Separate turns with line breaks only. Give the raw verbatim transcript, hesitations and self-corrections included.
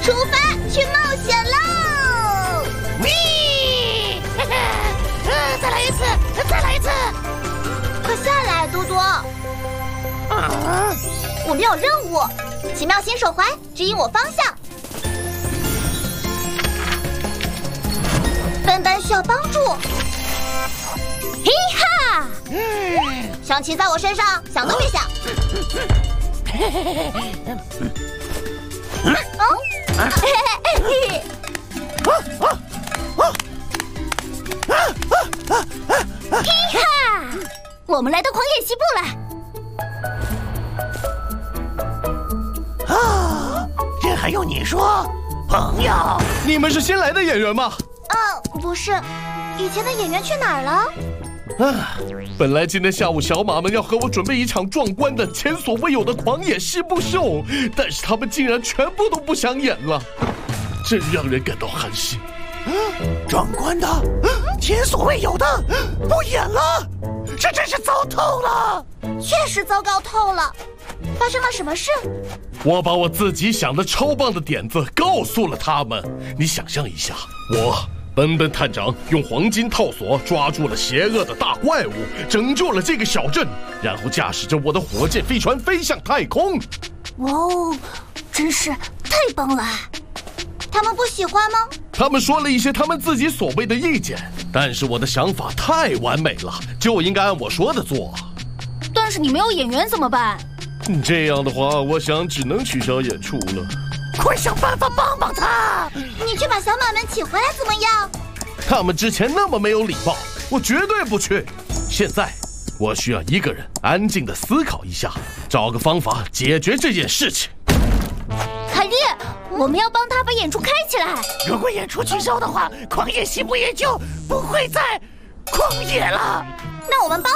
出发去冒险喽！
喂，呃，再来一次，再来一次！
快下来，多多！
啊！
我们有任务，奇妙新手环指引我方向。笨蛋需要帮助。嘿哈！
嗯，
想骑在我身上，想都别想。哦，嘿嘿嘿嘿。
嘿哈！我们来到狂野西部
了。啊，这还用你说，朋友？
你们是新来的演员吗？
哦，不是，以前的演员去哪儿了？
啊，本来今天下午小马们要和我准备一场壮观的、前所未有的狂野西部秀，但是他们竟然全部都不想演了，真让人感到寒心。
壮观的，前所未有的，不演了，这真是糟透了。
确实糟糕透了。发生了什么事？
我把我自己想的超棒的点子告诉了他们。你想象一下，我奔奔探长用黄金套索抓住了邪恶的大怪物，拯救了这个小镇，然后驾驶着我的火箭飞船飞向太空。
哇哦，真是太棒了！
他们不喜欢吗？
他们说了一些他们自己所谓的意见，但是我的想法太完美了，就应该按我说的做。
但是你没有演员怎么办？
这样的话，我想只能取消演出了。
快想办法帮帮他！
你去把小马们请回来怎么样？
他们之前那么没有礼貌，我绝对不去。现在，我需要一个人安静地思考一下，找个方法解决这件事情。
凯莉，我们要帮他把演出开起来。
如果演出取消的话，狂野西部也就不会再狂野了。
那我们帮